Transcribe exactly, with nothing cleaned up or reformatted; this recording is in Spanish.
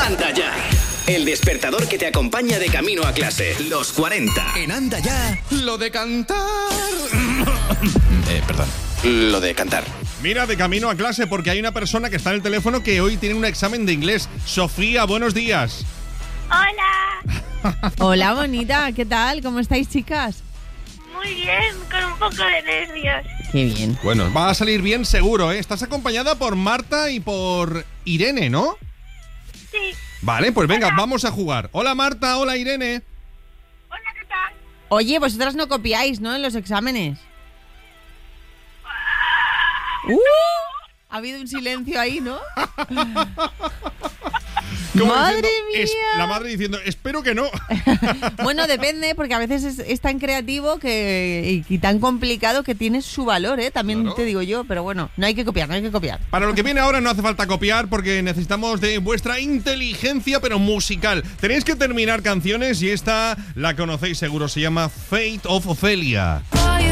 Anda Ya. El despertador que te acompaña de camino a clase. Los cuarenta. En Anda Ya. Lo de cantar. eh, perdón. Lo de cantar. Mira, de camino a clase, porque hay una persona que está en el teléfono que hoy tiene un examen de inglés. Sofía, buenos días. Hola. Hola, bonita. ¿Qué tal? ¿Cómo estáis, chicas? Muy bien, con un poco de nervios. Qué bien. Bueno, va a salir bien seguro, ¿eh? Estás acompañada por Marta y por Irene, ¿no? Sí. Vale, pues venga, Hola. vamos a jugar. Hola, Marta. Hola, Irene. Hola, ¿qué tal? Oye, vosotras no copiáis, ¿no? En los exámenes. ¡Uh! Ha habido un silencio ahí, ¿no? Como ¡Madre diciendo, mía! es- la madre diciendo, espero que no. Bueno, depende, porque a veces es, es tan creativo que, y, y tan complicado que tiene su valor, ¿eh? También Claro. te digo yo, pero bueno, no hay que copiar, no hay que copiar. Para lo que viene ahora no hace falta copiar porque necesitamos de vuestra inteligencia, pero musical. Tenéis que terminar canciones y esta la conocéis seguro, se llama Fate of Ophelia. For you